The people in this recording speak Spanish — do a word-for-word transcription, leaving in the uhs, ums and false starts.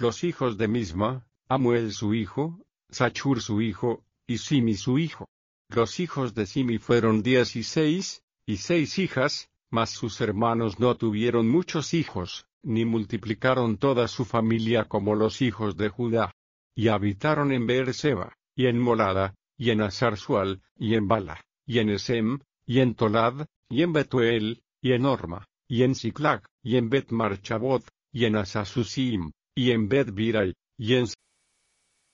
Los hijos de Misma, Amuel su hijo, Sachur su hijo, y Simi su hijo. Los hijos de Simi fueron diez y seis, y seis hijas, mas sus hermanos no tuvieron muchos hijos, ni multiplicaron toda su familia como los hijos de Judá. Y habitaron en Beerseba, y en Molada, y en Asarsual, y en Bala, y en Esem, y en Tolad, y en Betuel, y en Orma, y en Siclag, y en Bet Marchabot, y en Asasusim, y en Bet Birai, y en